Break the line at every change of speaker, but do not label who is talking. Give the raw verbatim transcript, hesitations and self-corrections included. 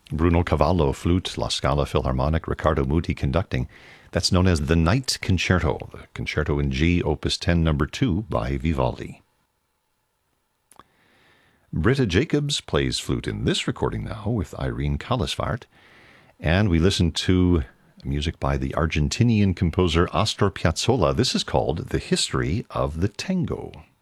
Bruno Cavallo, flute, La Scala Philharmonic, Riccardo Muti conducting. That's known as the Night Concerto, the Concerto in G, Opus ten, number two by Vivaldi. Britta Jacobs plays flute in this recording now with Irene Kallisvaart. And we listen to music by the Argentinian composer Astor Piazzolla. This is called The History of the Tango.